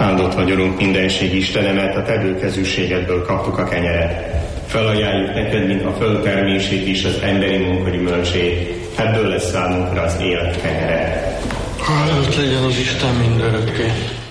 Áldott vagy, Urunk, mindenség Istenemet, a te bőkezűségedből kaptuk a kenyeret. Felajánljuk neked, mint a földtermését is, az emberi munka gyümölcsét. Ebből lesz számunkra az élet kenyere. Áldott legyen az Isten mindörökké.